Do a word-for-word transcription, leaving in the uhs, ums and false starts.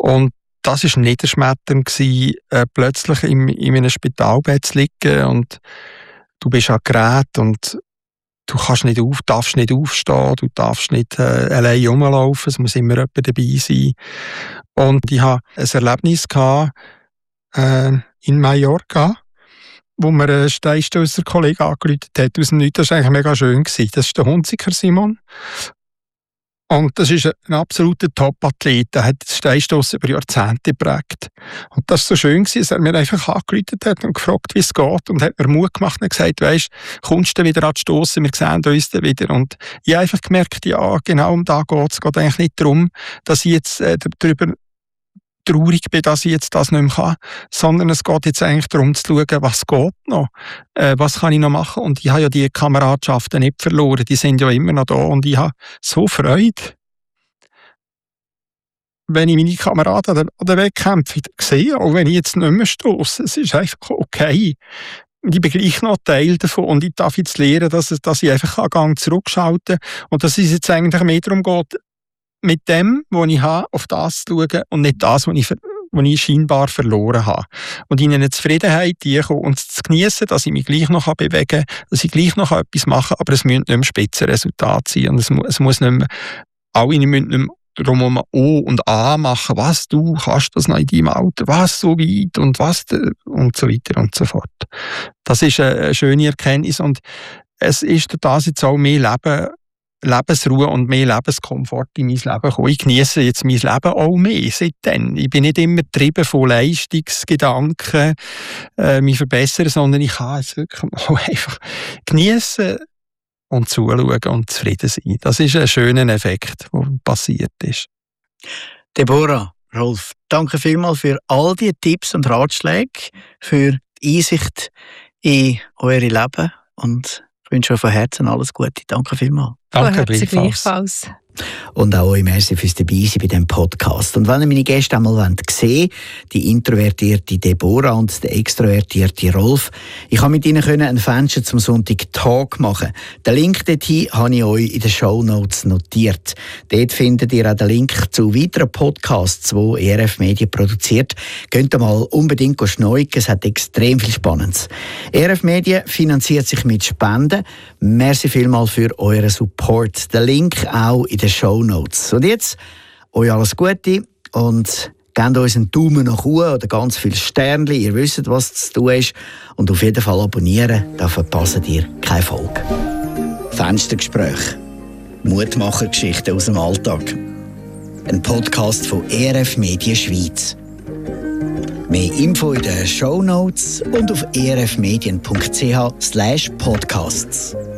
Und das war niederschmetternd, äh, plötzlich in, in einem Spitalbett zu liegen und du bist an Gerät und du kannst nicht auf, darfst nicht aufstehen, du darfst nicht äh, allein rumlaufen, es muss immer jemand dabei sein. Und ich hatte ein Erlebnis gehabt, äh, in Mallorca, wo mir ein Steinstösser-Kollege angerufen hat aus dem Nichts. Das war eigentlich mega schön. Das ist der Hunziker Simon. Und das ist ein absoluter Top-Athlet. Der hat das Steinstossen über Jahrzehnte geprägt. Und das war so schön, dass er mir einfach angerufen hat und gefragt, wie es geht. Und hat mir Mut gemacht und gesagt, weisst, kommst du wieder an die Stossen, wir sehen uns dann wieder. Und ich habe einfach gemerkt, ja, genau um da geht es. Es geht eigentlich nicht darum, dass ich jetzt äh, darüber traurig bin, dass ich jetzt das nicht mehr kann, sondern es geht jetzt eigentlich darum zu schauen, was geht noch, äh, was kann ich noch machen. Und ich habe ja die Kameradschaften nicht verloren, die sind ja immer noch da und ich habe so Freude, wenn ich meine Kameraden an den Wettkämpfen sehe, auch wenn ich jetzt nicht mehr stosse. Es ist einfach okay. Ich bin gleich noch Teil davon und ich darf jetzt lernen, dass, dass ich einfach einen Gang zurückschalten kann und dass es jetzt eigentlich mehr darum geht, mit dem, was ich habe, auf das zu schauen und nicht das, was ich, was ich scheinbar verloren habe. Und in eine Zufriedenheit kommen und zu genießen, dass ich mich gleich noch bewegen kann, dass ich gleich noch etwas machen kann, aber es müssen nicht mehr Spitzenresultate sein. Und es, mu- es muss nicht mehr, alle müssen nicht mehr drum O und A machen, was, du kannst das noch in deinem Alter, was so weit und was und so weiter und so fort. Das ist eine schöne Erkenntnis und es ist durch das jetzt auch mehr Leben, Lebensruhe und mehr Lebenskomfort in mein Leben gekommen. Ich genieße jetzt mein Leben auch mehr seitdem. Ich bin nicht immer getrieben von Leistungsgedanken, äh, mich verbessern, sondern ich kann es wirklich auch einfach genießen und zuschauen und zufrieden sein. Das ist ein schöner Effekt, der passiert ist. Deborah, Rolf, danke vielmals für all die Tipps und Ratschläge, für die Einsicht in euer Leben und ich wünsche euch von Herzen alles Gute. Danke vielmals. Danke gleichfalls. Und auch euch merci fürs Dabeisein bei diesem Podcast. Und wenn ihr meine Gäste einmal sehen wollt, die introvertierte Deborah und der extrovertierte Rolf, ich kann mit ihnen ein Fenster zum Sonntag Talk machen. Den Link dorthin habe ich euch in den Shownotes notiert. Dort findet ihr auch den Link zu weiteren Podcasts, die E R F Media produziert. Könnt ihr mal unbedingt schneiden, es hat extrem viel Spannendes. E R F Media finanziert sich mit Spenden. Merci vielmals für euren Support. Den Link auch in den Shownotes. Und jetzt, euch alles Gute und gebt uns einen Daumen nach oben oder ganz viele Sternchen. Ihr wisst, was zu tun ist. Und auf jeden Fall abonnieren, da verpasst ihr keine Folge. Fenstergespräch. Mutmachergeschichten aus dem Alltag. Ein Podcast von E R F Media Schweiz. Mehr Info in den Shownotes und auf erfmedien punkt c h slash podcasts.